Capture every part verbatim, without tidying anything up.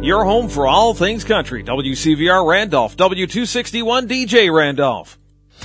Your home for all things country. W C V R Randolph, W two sixty-one D J Randolph.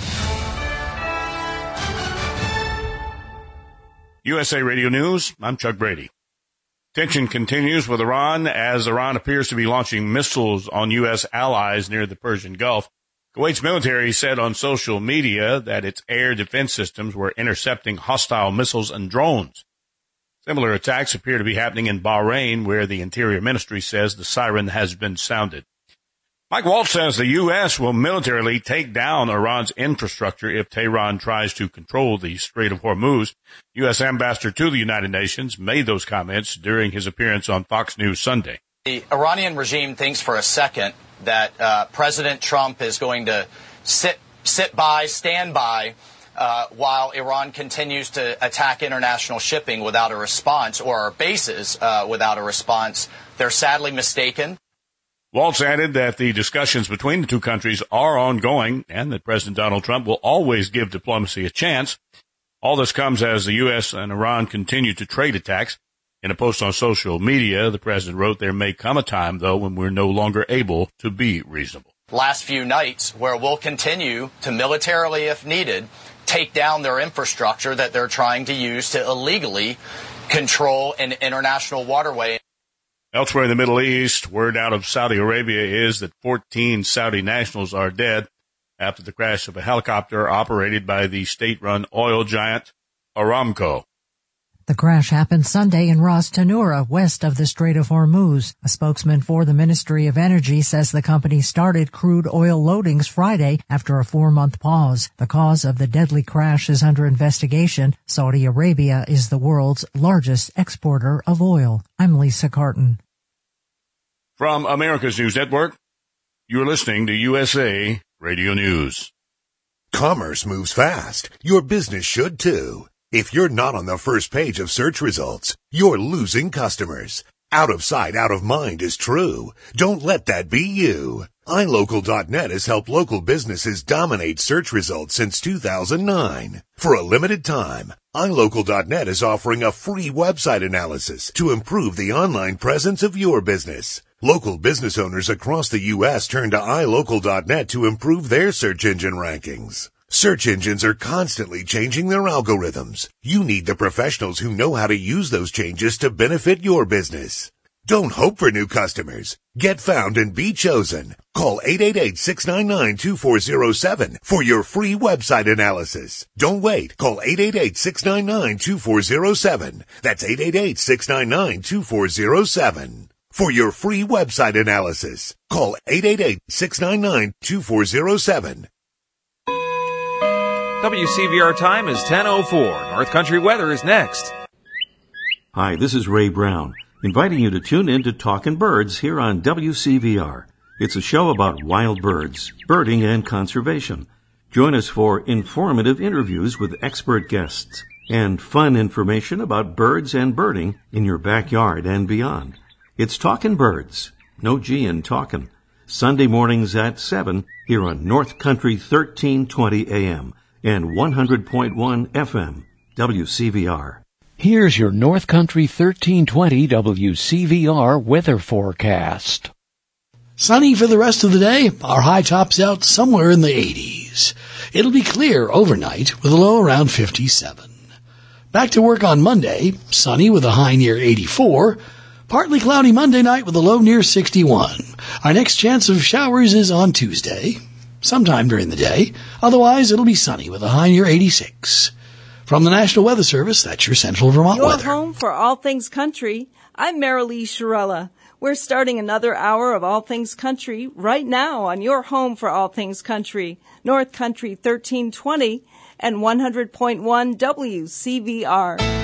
U S A Radio News, I'm Chuck Brady. Tension continues with Iran as Iran appears to be launching missiles on U S allies near the Persian Gulf. Kuwait's military said on social media that its air defense systems were intercepting hostile missiles and drones. Similar attacks appear to be happening in Bahrain, where the Interior Ministry says the siren has been sounded. Mike Waltz says the U S will militarily take down Iran's infrastructure if Tehran tries to control the Strait of Hormuz. U S Ambassador to the United Nations made those comments during his appearance on Fox News Sunday. The Iranian regime thinks for a second that uh, President Trump is going to sit, sit by, stand by, uh, while Iran continues to attack international shipping without a response, or our bases uh, without a response. They're sadly mistaken. Waltz added that the discussions between the two countries are ongoing and that President Donald Trump will always give diplomacy a chance. All this comes as the U S and Iran continue to trade attacks. In a post on social media, the president wrote, "There may come a time, though, when we're no longer able to be reasonable." Last few nights where we'll continue to militarily, if needed, take down their infrastructure that they're trying to use to illegally control an international waterway. Elsewhere in the Middle East, word out of Saudi Arabia is that fourteen Saudi nationals are dead after the crash of a helicopter operated by the state-run oil giant Aramco. The crash happened Sunday in Ras Tanura, west of the Strait of Hormuz. A spokesman for the Ministry of Energy says the company started crude oil loadings Friday after a four-month pause. The cause of the deadly crash is under investigation. Saudi Arabia is the world's largest exporter of oil. I'm Lisa Carton. From America's News Network, you're listening to U S A Radio News. Commerce moves fast. Your business should too. If you're not on the first page of search results, you're losing customers. Out of sight, out of mind is true. Don't let that be you. i local dot net has helped local businesses dominate search results since two thousand nine. For a limited time, i local dot net is offering a free website analysis to improve the online presence of your business. Local business owners across the U S turn to i local dot net to improve their search engine rankings. Search engines are constantly changing their algorithms. You need the professionals who know how to use those changes to benefit your business. Don't hope for new customers. Get found and be chosen. Call eight eight eight, six nine nine, two four zero seven for your free website analysis. Don't wait. Call eight eight eight, six nine nine, two four zero seven. That's eight eight eight, six nine nine, two four zero seven. For your free website analysis, call eight eight eight, six nine nine, two four zero seven. W C V R time is ten oh four. North Country weather is next. Hi, this is Ray Brown, inviting you to tune in to Talkin' Birds here on W C V R. It's a show about wild birds, birding, and conservation. Join us for informative interviews with expert guests and fun information about birds and birding in your backyard and beyond. It's Talkin' Birds, no G in talkin', Sunday mornings at seven here on North Country thirteen twenty A M and one hundred point one F M, W C V R. Here's your North Country thirteen twenty W C V R weather forecast. Sunny for the rest of the day. Our high tops out somewhere in the eighties. It'll be clear overnight with a low around fifty-seven. Back to work on Monday. Sunny with a high near eighty-four. Partly cloudy Monday night with a low near sixty-one. Our next chance of showers is on Tuesday, sometime during the day. Otherwise, it'll be sunny with a high near eighty-six. From the National Weather Service, that's your Central Vermont your weather. Your home for all things country. I'm Marilee Shirella. We're starting another hour of All Things Country right now on your home for all things country, North Country thirteen twenty and one hundred point one W C V R.